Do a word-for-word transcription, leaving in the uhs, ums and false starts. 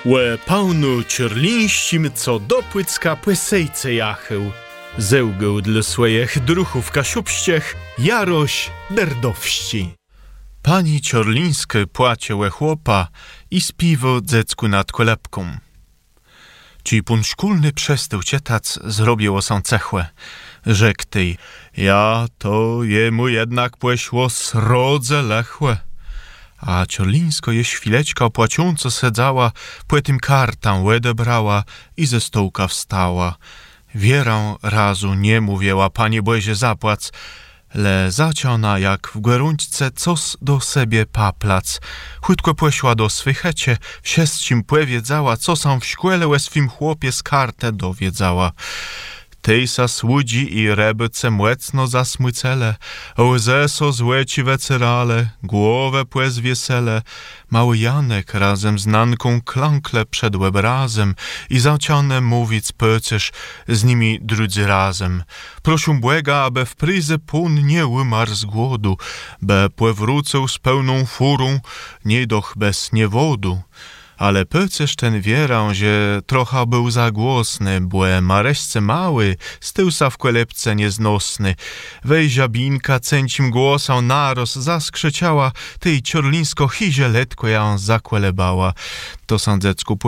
Łe pełnu ciorlińścim, co do Płycka płysejce jachył. Zełgał dla swojich druchów kasiupściech jaroś derdowści. Pani ciorlińskie płaciłe chłopa i spiwo dzecku nad kolebką. Ci pun szkulny przestał cietac zrobił osą cechłe. Rzekł tej, ja to jemu jednak płeśło srodze lechłe. A ciorlińsko je chwileczka opłaciąco sedzała, po tym kartę łedebrała i ze stołka wstała. Wierą razu nie mówiła, panie Błazie zapłac, le zaciona jak w gweruńczce cos do sobie paplac. Chutko płeśła do swychecie, wsiescim płewiedzała, co sam w szkole łe swim chłopie z kartę dowiedzała. Tejsa słudzi i rebyce młecno zasmycele, łzeso złeci wecyrale, głowę płez wiesele. Mały Janek razem z Nanką klankle przed łeb razem i zaciane mówić pöcysz z nimi drudzy razem. Prosił Błega, aby w pryzy pun nie łymarł z głodu, be płewrócę z pełną furą, nie doch bez niewodu. Ale pöcysz ten wierał, że trochę był zagłosny, błe mareśce mały, z tyłsa w kolebce nieznosny. Wej żabinka cęcim głosał naroz zaskrzeciała, tej ciorlińsko hizie letko ja on zakolebała. To sądzecku